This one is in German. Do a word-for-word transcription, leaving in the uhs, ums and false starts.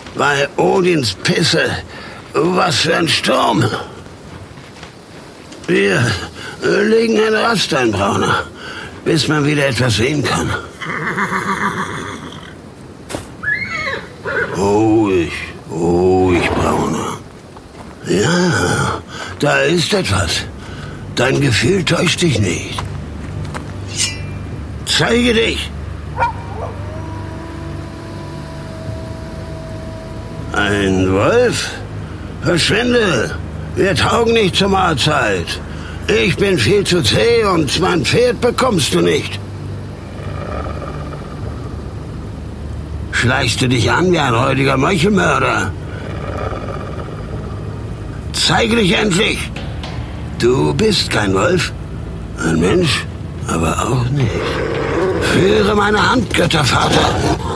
Bei Odins Pisse. Was für ein Sturm. Wir legen eine Rast ein, Brauner, bis man wieder etwas sehen kann. Ruhig, ruhig, Brauner. Ja, da ist etwas. Dein Gefühl täuscht dich nicht. Zeige dich! Ein Wolf? Verschwinde! Wir taugen nicht zur Mahlzeit. Ich bin viel zu zäh und mein Pferd bekommst du nicht. Schleichst du dich an wie ein räudiger Meuchelmörder? Zeige dich endlich! Du bist kein Wolf, ein Mensch, aber auch nicht. Führe meine Hand, Göttervater.